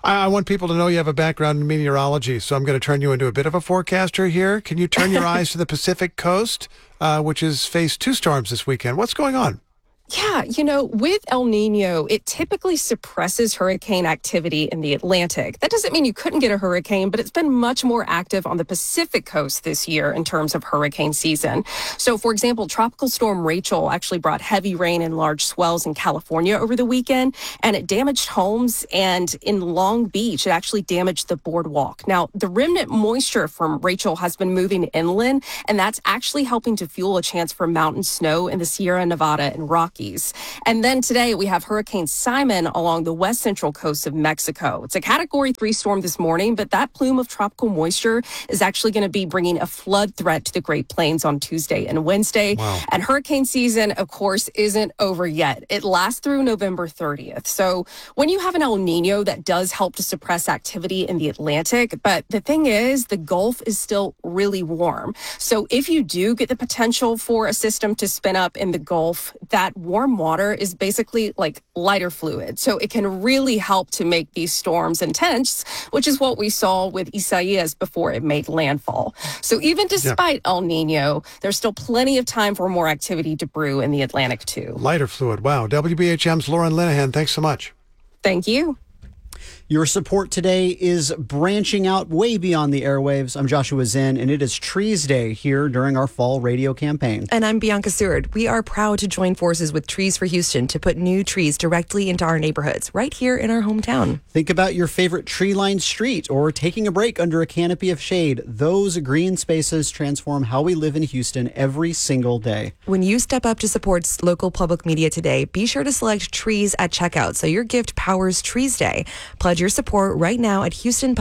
want people to know you have a background in meteorology, so I'm going to turn you into a bit of a forecaster here. Can you turn your eyes to the Pacific coast, which has faced 2 storms this weekend? What's going on? Yeah, with El Nino, it typically suppresses hurricane activity in the Atlantic. That doesn't mean you couldn't get a hurricane, but it's been much more active on the Pacific coast this year in terms of hurricane season. So, for example, Tropical Storm Rachel actually brought heavy rain and large swells in California over the weekend, and it damaged homes. And in Long Beach, it actually damaged the boardwalk. Now, the remnant moisture from Rachel has been moving inland, and that's actually helping to fuel a chance for mountain snow in the Sierra Nevada and Rockies. And then today we have Hurricane Simon along the west central coast of Mexico. It's a Category 3 storm this morning, but that plume of tropical moisture is actually going to be bringing a flood threat to the Great Plains on Tuesday and Wednesday. Wow. And hurricane season, of course, isn't over yet. It lasts through November 30th. So when you have an El Nino, that does help to suppress activity in the Atlantic. But the thing is, the Gulf is still really warm. So if you do get the potential for a system to spin up in the Gulf, that warm water is basically like lighter fluid. So it can really help to make these storms intense, which is what we saw with Isaias before it made landfall. So even despite El Nino, there's still plenty of time for more activity to brew in the Atlantic too. Lighter fluid. Wow. WBHM's Lauren Linehan, thanks so much. Thank you. Your support today is branching out way beyond the airwaves. I'm Joshua Zinn, and it is Trees Day here during our fall radio campaign. And I'm Bianca Seward. We are proud to join forces with Trees for Houston to put new trees directly into our neighborhoods, right here in our hometown. Think about your favorite tree-lined street or taking a break under a canopy of shade. Those green spaces transform how we live in Houston every single day. When you step up to support local public media today, be sure to select trees at checkout so your gift powers Trees Day. Pledge your support right now at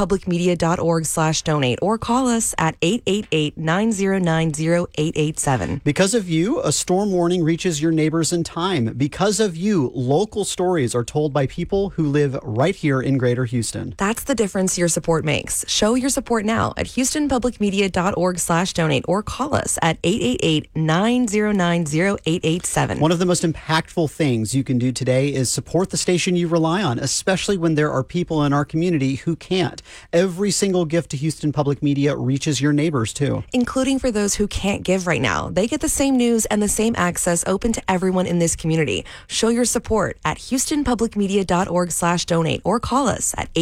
houstonpublicmedia.org/donate or call us at 888-909-0887. Because of you, a storm warning reaches your neighbors in time. Because of you, local stories are told by people who live right here in Greater Houston. That's the difference your support makes. Show your support now at houstonpublicmedia.org/donate or call us at 888-909-0887. One of the most impactful things you can do today is support the station you rely on, especially when there are people in our community who can't. Every single gift to Houston Public Media reaches your neighbors too. Including for those who can't give right now. They get the same news and the same access open to everyone in this community. Show your support at houstonpublicmedia.org/donate or call us at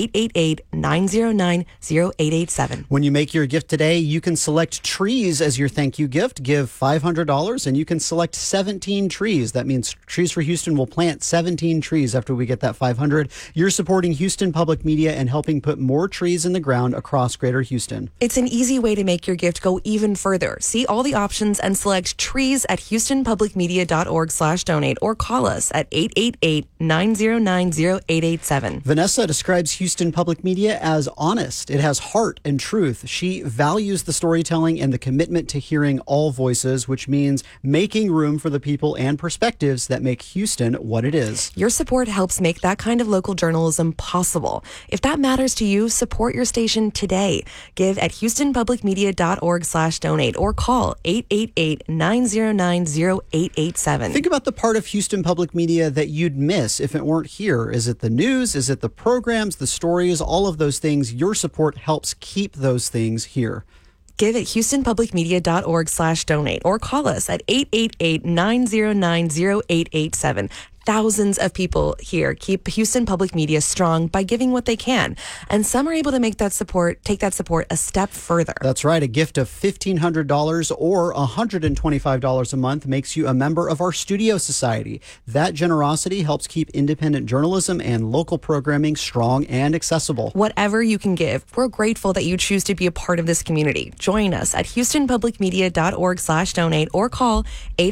888-909-0887. When you make your gift today, you can select trees as your thank you gift. Give $500 and you can select 17 trees. That means Trees for Houston will plant 17 trees after we get that $500. You're supporting Houston Public Media and helping put more trees in the ground across Greater Houston. It's an easy way to make your gift go even further. See all the options and select trees at houstonpublicmedia.org/donate or call us at 888-909-0887. Vanessa describes Houston Public Media as honest. It has heart and truth. She values the storytelling and the commitment to hearing all voices, which means making room for the people and perspectives that make Houston what it is. Your support helps make that kind of local journalism possible. If that matters to you, support your station today. Give at houstonpublicmedia.org/donate or call 888-909-0887. Think about the part of Houston Public Media that you'd miss if it weren't here. Is it the news? Is it the programs, the stories, all of those things? Your support helps keep those things here. Give at houstonpublicmedia.org/donate or call us at 888-909-0887. Thousands of people here keep Houston Public Media strong by giving what they can. And some are able to take that support a step further. That's right. A gift of $1,500 or $125 a month makes you a member of our Studio Society. That generosity helps keep independent journalism and local programming strong and accessible. Whatever you can give, we're grateful that you choose to be a part of this community. Join us at houstonpublicmedia.org/donate or call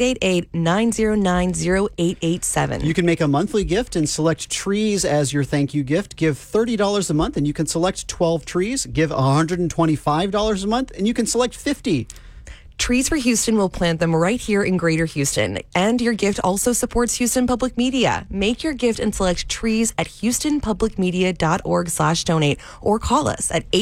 888-909-0887. You can make a monthly gift and select trees as your thank you gift. Give $30 a month and you can select 12 trees. Give $125 a month and you can select 50. Trees for Houston will plant them right here in Greater Houston. And your gift also supports Houston Public Media. Make your gift and select trees at houstonpublicmedia.org/donate or call us at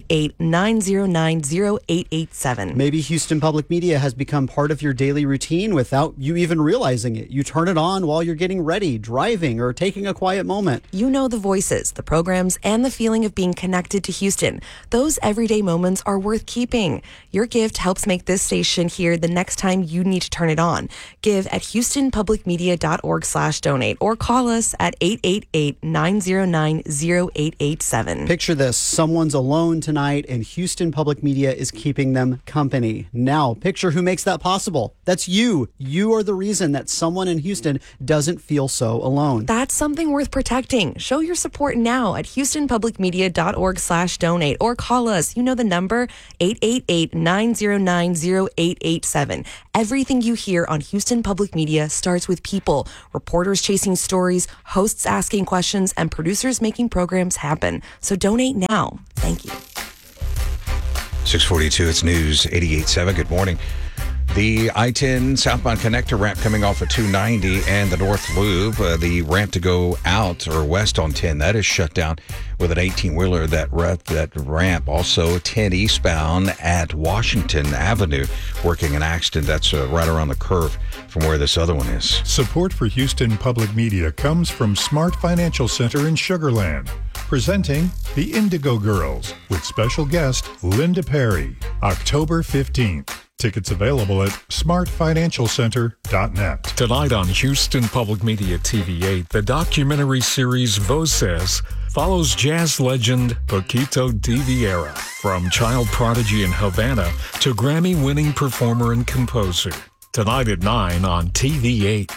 888-909-0887. Maybe Houston Public Media has become part of your daily routine without you even realizing it. You turn it on while you're getting ready, driving, or taking a quiet moment. You know the voices, the programs, and the feeling of being connected to Houston. Those everyday moments are worth keeping. Your gift helps make this station here the next time you need to turn it on. Give at houstonpublicmedia.org/donate or call us at 888-909-0887. Picture this. Someone's alone tonight and Houston Public Media is keeping them company. Now, picture who makes that possible. That's you. You are the reason that someone in Houston doesn't feel so alone. That's something worth protecting. Show your support now at houstonpublicmedia.org/donate or call us. You know the number, 888-909-0887. Everything you hear on Houston Public Media starts with people, reporters chasing stories, hosts asking questions, and producers making programs happen. So donate now. Thank you. 642, it's News 88.7. Good morning. The I-10 southbound connector ramp coming off of 290 and the North Loop, the ramp to go out or west on 10, that is shut down with an 18-wheeler. That ramp also 10 eastbound at Washington Avenue, working an accident. That's right around the curve from where this other one is. Support for Houston Public Media comes from Smart Financial Center in Sugar Land, presenting the Indigo Girls with special guest Linda Perry, October 15th. Tickets available at smartfinancialcenter.net. Tonight on Houston Public Media TV8, the documentary series Voces follows jazz legend Paquito D'Vieira, from child prodigy in Havana to Grammy-winning performer and composer. Tonight at 9 on TV8.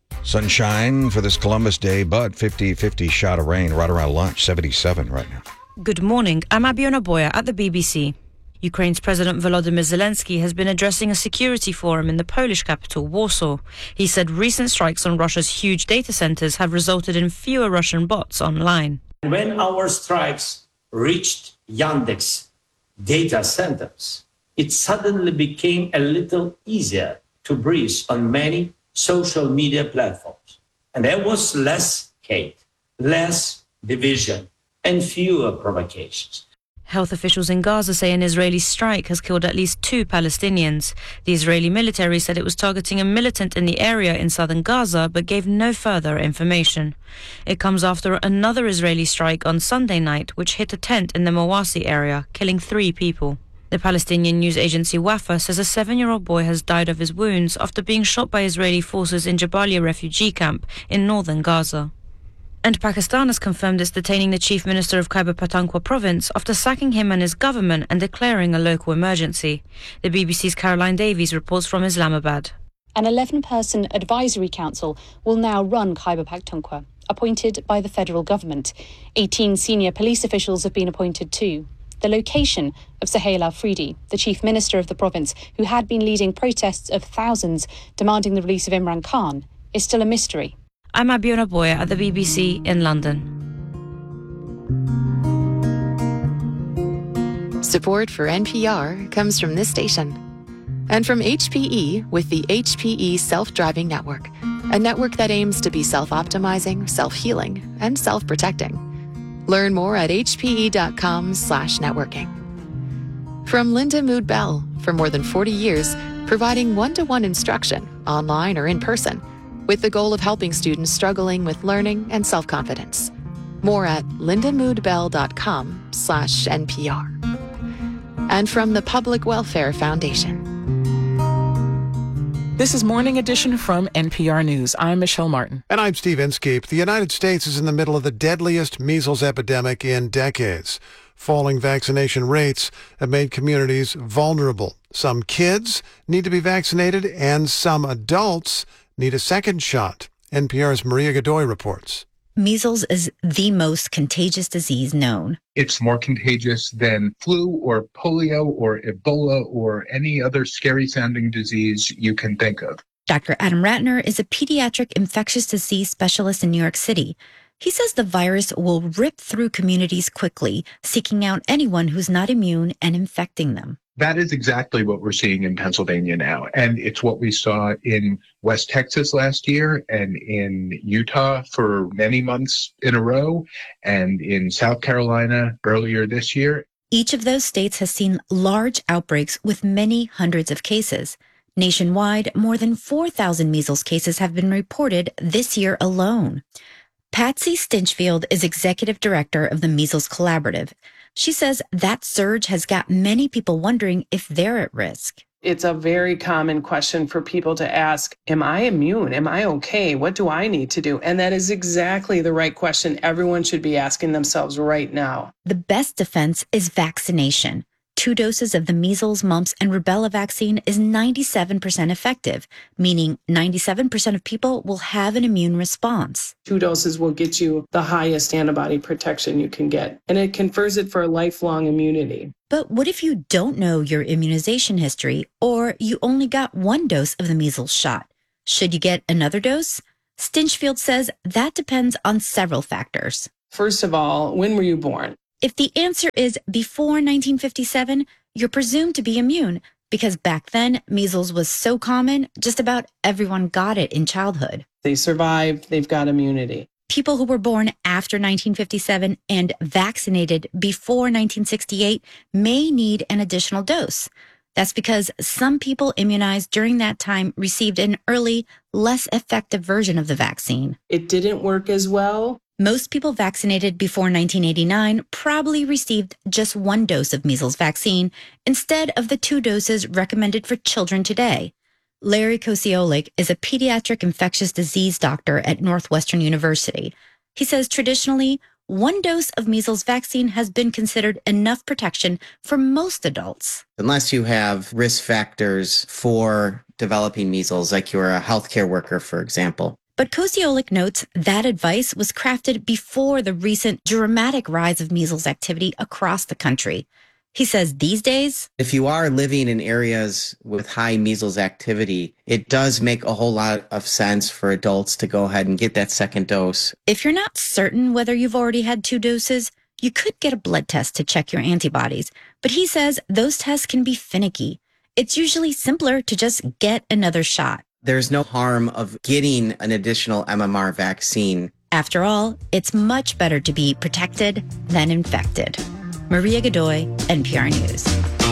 Sunshine for this Columbus Day, but 50-50 shot of rain right around lunch, 77 right now. Good morning. I'm Abiona Boya at the BBC. Ukraine's President Volodymyr Zelensky has been addressing a security forum in the Polish capital, Warsaw. He said recent strikes on Russia's huge data centers have resulted in fewer Russian bots online. When our strikes reached Yandex data centers, it suddenly became a little easier to breathe on many social media platforms. And there was less hate, less division, and fewer provocations. Health officials in Gaza say an Israeli strike has killed at least 2 Palestinians. The Israeli military said it was targeting a militant in the area in southern Gaza, but gave no further information. It comes after another Israeli strike on Sunday night, which hit a tent in the Mawasi area, killing 3 people. The Palestinian news agency Wafa says a 7-year-old boy has died of his wounds after being shot by Israeli forces in Jabalia refugee camp in northern Gaza. And Pakistan has confirmed it's detaining the chief minister of Khyber Pakhtunkhwa province after sacking him and his government and declaring a local emergency. The BBC's Caroline Davies reports from Islamabad. An 11-person advisory council will now run Khyber Pakhtunkhwa, appointed by the federal government. 18 senior police officials have been appointed too. The location of Suhail Afridi, the chief minister of the province, who had been leading protests of thousands demanding the release of Imran Khan, is still a mystery. I'm Abiona Boya at the BBC in London. Support for NPR comes from this station and from HPE with the HPE Self-Driving Network, a network that aims to be self-optimizing, self-healing, and self-protecting. Learn more at hpe.com/networking. From Linda Mood Bell, for more than 40 years, providing one-to-one instruction, online or in person, with the goal of helping students struggling with learning and self-confidence. More at lindamoodbell.com/NPR. And from the Public Welfare Foundation. This is Morning Edition from NPR News. I'm Michelle Martin. And I'm Steve Inskeep. The United States is in the middle of the deadliest measles epidemic in decades. Falling vaccination rates have made communities vulnerable. Some kids need to be vaccinated, and some adults need a second shot. NPR's Maria Godoy reports. Measles is the most contagious disease known. It's more contagious than flu or polio or Ebola or any other scary-sounding disease you can think of. Dr. Adam Ratner is a pediatric infectious disease specialist in New York City. He says the virus will rip through communities quickly, seeking out anyone who's not immune and infecting them. That is exactly what we're seeing in Pennsylvania now. And it's what we saw in West Texas last year and in Utah for many months in a row and in South Carolina earlier this year. Each of those states has seen large outbreaks with many hundreds of cases. Nationwide, more than 4,000 measles cases have been reported this year alone. Patsy Stinchfield is executive director of the Measles Collaborative. She says that surge has got many people wondering if they're at risk. It's a very common question for people to ask, am I immune? Am I okay? What do I need to do? And that is exactly the right question everyone should be asking themselves right now. The best defense is vaccination. 2 doses of the measles, mumps, and rubella vaccine is 97% effective, meaning 97% of people will have an immune response. 2 doses will get you the highest antibody protection you can get, and it confers it for lifelong immunity. But what if you don't know your immunization history, or you only got 1 dose of the measles shot? Should you get another dose? Stinchfield says that depends on several factors. First of all, when were you born? If the answer is before 1957, you're presumed to be immune because back then, measles was so common, just about everyone got it in childhood. They survived, they've got immunity. People who were born after 1957 and vaccinated before 1968 may need an additional dose. That's because some people immunized during that time received an early, less effective version of the vaccine. It didn't work as well. Most people vaccinated before 1989 probably received just 1 dose of measles vaccine instead of the 2 doses recommended for children today. Larry Kosiolek is a pediatric infectious disease doctor at Northwestern University. He says traditionally, 1 dose of measles vaccine has been considered enough protection for most adults. Unless you have risk factors for developing measles, like you're a healthcare worker, for example. But Kosiolek notes that advice was crafted before the recent dramatic rise of measles activity across the country. He says these days, if you are living in areas with high measles activity, it does make a whole lot of sense for adults to go ahead and get that second dose. If you're not certain whether you've already had 2 doses, you could get a blood test to check your antibodies. But he says those tests can be finicky. It's usually simpler to just get another shot. There's no harm of getting an additional MMR vaccine. After all, it's much better to be protected than infected. Maria Godoy, NPR News.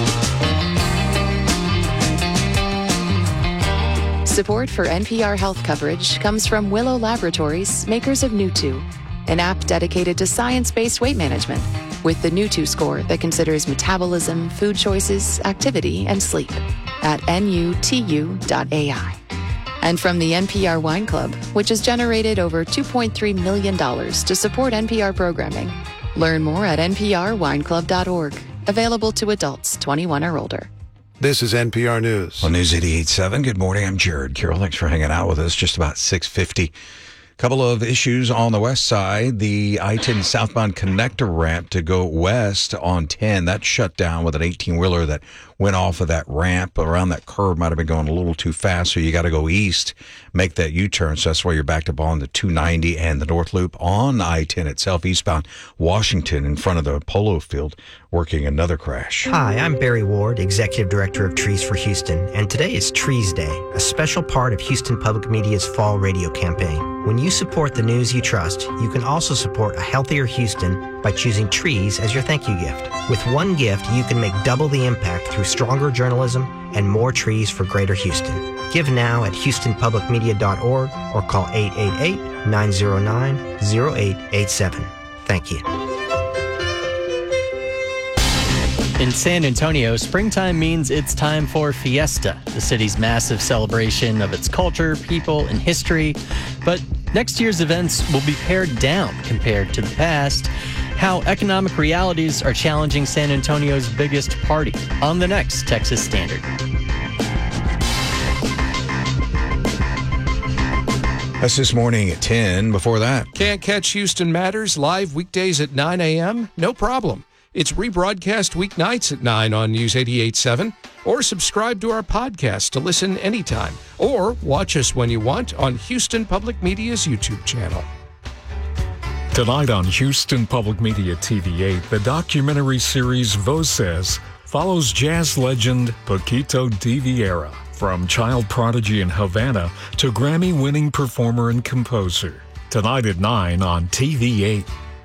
Support for NPR health coverage comes from Willow Laboratories, makers of Nutu, an app dedicated to science-based weight management with the Nutu score that considers metabolism, food choices, activity, and sleep at nutu.ai. And from the NPR Wine Club, which has generated over $2.3 million to support NPR programming. Learn more at nprwineclub.org. Available to adults 21 or older. This is NPR News. On News 88.7, good morning. I'm Jared Carroll. Thanks for hanging out with us. Just about 6:50. Couple of issues on the west side. The I-10 southbound connector ramp to go west on 10, that shut down with an 18-wheeler that went off of that ramp around that curve. Might have been going a little too fast, so you got to go east, make that U-turn. So that's why you're backed up on the 290 and the North Loop on I-10 itself, eastbound Washington in front of the polo field, working another crash. Hi, I'm Barry Ward, Executive Director of Trees for Houston, and today is Trees Day, a special part of Houston Public Media's fall radio campaign. When you support the news you trust, you can also support a healthier Houston by choosing trees as your thank you gift. With one gift, you can make double the impact through stronger journalism and more trees for Greater Houston. Give now at houstonpublicmedia.org or call 888-909-0887. Thank you. In San Antonio, springtime means it's time for Fiesta, the city's massive celebration of its culture, people, and history. But next year's events will be pared down compared to the past. How economic realities are challenging San Antonio's biggest party on the next Texas Standard. That's this morning at 10. Before that, can't catch Houston Matters live weekdays at 9 a.m.? No problem. It's rebroadcast weeknights at 9 on News 88.7, or subscribe to our podcast to listen anytime, or watch us when you want on Houston Public Media's YouTube channel. Tonight on Houston Public Media TV 8, the documentary series Voces follows jazz legend Paquito D'Vierra, from child prodigy in Havana to Grammy-winning performer and composer. Tonight at 9 on TV8.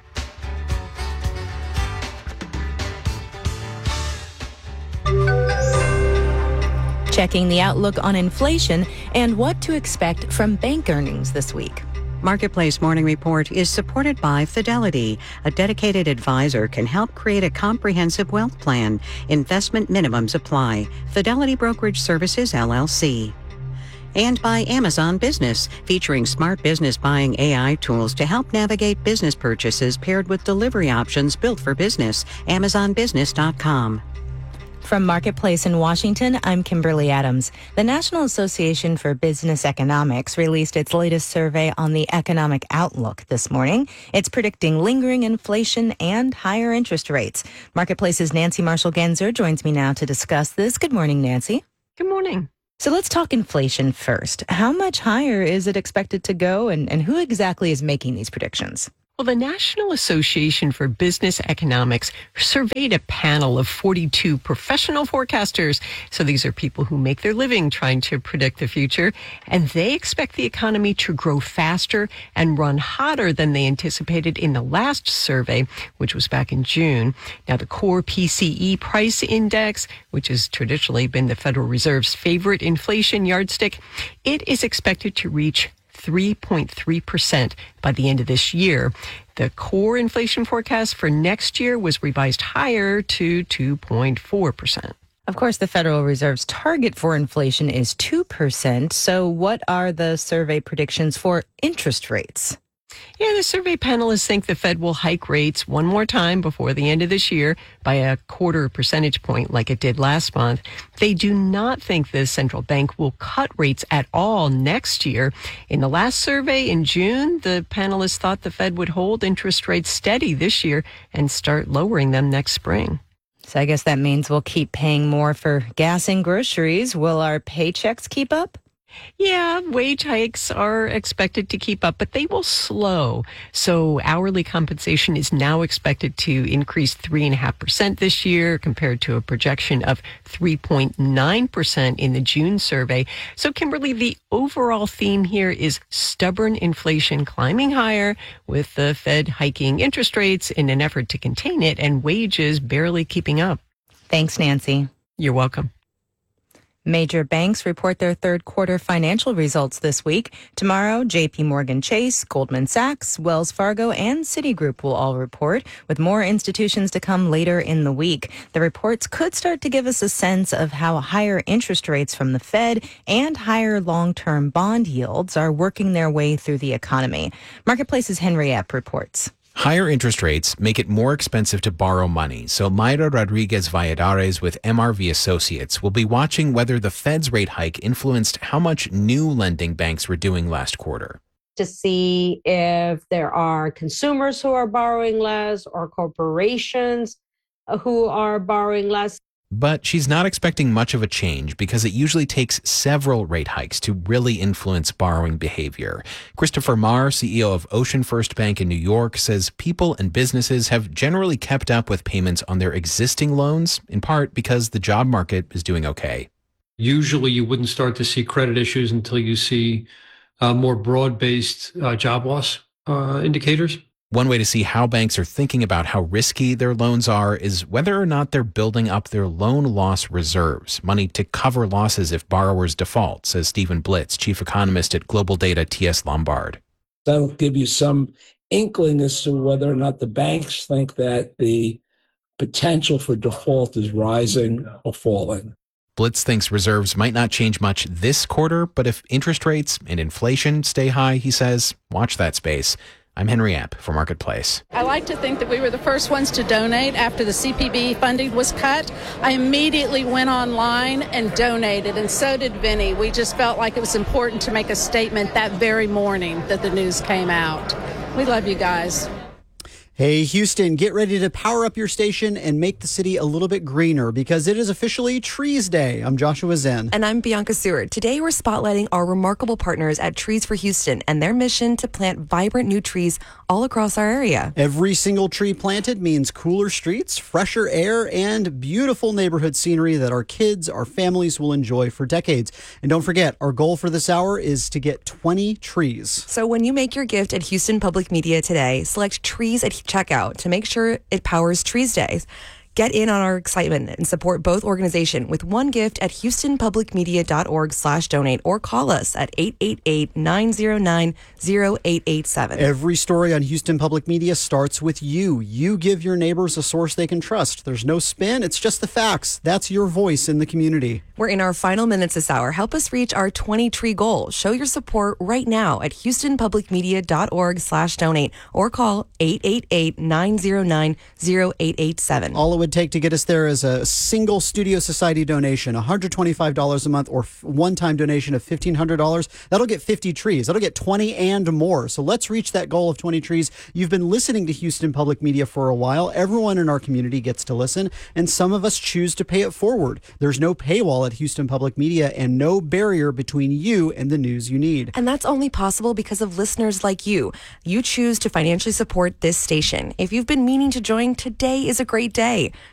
Checking the outlook on inflation and what to expect from bank earnings this week. Marketplace Morning Report is supported by Fidelity. A dedicated advisor can help create a comprehensive wealth plan. Investment minimums apply. Fidelity Brokerage Services, LLC. And by Amazon Business, featuring smart business buying AI tools to help navigate business purchases paired with delivery options built for business. AmazonBusiness.com. From Marketplace in Washington, I'm Kimberly Adams. The National Association for Business Economics released its latest survey on the economic outlook this morning. It's predicting lingering inflation and higher interest rates. Marketplace's Nancy Marshall-Genzer joins me now to discuss this. Good morning, Nancy. Good morning. So let's talk inflation first. How much higher is it expected to go, and who exactly is making these predictions? Well, the National Association for Business Economics surveyed a panel of 42 professional forecasters. So these are people who make their living trying to predict the future. And they expect the economy to grow faster and run hotter than they anticipated in the last survey, which was back in June. Now, the core PCE price index, which has traditionally been the Federal Reserve's favorite inflation yardstick, it is expected to reach 3.3% by the end of this year. The core inflation forecast for next year was revised higher to 2.4%. Of course, the Federal Reserve's target for inflation is 2%. So what are the survey predictions for interest rates? Yeah, the survey panelists think the Fed will hike rates one more time before the end of this year by a 0.25 percentage point like it did last month. They do not think the central bank will cut rates at all next year. In the last survey in June, the panelists thought the Fed would hold interest rates steady this year and start lowering them next spring. So I guess that means we'll keep paying more for gas and groceries. Will our paychecks keep up? Yeah, wage hikes are expected to keep up, but they will slow. So hourly compensation is now expected to increase 3.5% this year compared to a projection of 3.9% in the June survey. So, Kimberly, the overall theme here is stubborn inflation climbing higher with the Fed hiking interest rates in an effort to contain it and wages barely keeping up. Thanks, Nancy. You're welcome. Major banks report their third quarter financial results this week. Tomorrow, JP Morgan Chase, Goldman Sachs, Wells Fargo, and Citigroup will all report, with more institutions to come later in the week. The reports could start to give us a sense of how higher interest rates from the Fed and higher long-term bond yields are working their way through the economy. Marketplace's Henry Epp reports. Higher interest rates make it more expensive to borrow money, so Mayra Rodriguez Valladares with MRV Associates will be watching whether the Fed's rate hike influenced how much new lending banks were doing last quarter. To see if there are consumers who are borrowing less or corporations who are borrowing less. But she's not expecting much of a change because it usually takes several rate hikes to really influence borrowing behavior. Christopher Marr, CEO of Ocean First Bank in New York, says people and businesses have generally kept up with payments on their existing loans, in part because the job market is doing okay. Usually you wouldn't start to see credit issues until you see more broad-based job loss indicators. One way to see how banks are thinking about how risky their loans are is whether or not they're building up their loan loss reserves, money to cover losses if borrowers default, says Stephen Blitz, chief economist at Global Data TS Lombard. That'll give you some inkling as to whether or not the banks think that the potential for default is rising or falling. Blitz thinks reserves might not change much this quarter, but if interest rates and inflation stay high, he says, watch that space. I'm Henry App for Marketplace. I like to think that we were the first ones to donate after the CPB funding was cut. I immediately went online and donated, and so did Vinny. We just felt like it was important to make a statement that very morning that the news came out. We love you guys. Hey, Houston, get ready to power up your station and make the city a little bit greener because it is officially Trees Day. I'm Joshua Zen. And I'm Bianca Seward. Today, we're spotlighting our remarkable partners at Trees for Houston and their mission to plant vibrant new trees all across our area. Every single tree planted means cooler streets, fresher air, and beautiful neighborhood scenery that our kids, our families will enjoy for decades. And don't forget, our goal for this hour is to get 20 trees. So when you make your gift at Houston Public Media today, select trees at checkout to make sure it powers Trees Days. Get in on our excitement and support both organizations with one gift at houstonpublicmedia.org/donate or call us at 888-909-0887. Every story on Houston Public Media starts with you. You give your neighbors a source they can trust. There's no spin. It's just the facts. That's your voice in the community. We're in our final minutes this hour. Help us reach our 20-tree goal. Show your support right now at houstonpublicmedia.org/donate or call 888-909-0887. All it would take to get us there is a single Studio Society donation, $125 a month, or one-time donation of $1,500. That'll get 50 trees. That'll get 20 and more. So let's reach that goal of 20 trees. You've been listening to Houston Public Media for a while. Everyone in our community gets to listen, and some of us choose to pay it forward. There's no paywall at Houston Public Media and no barrier between you and the news you need. And that's only possible because of listeners like you. You choose to financially support this station. If you've been meaning to join, today is a great day.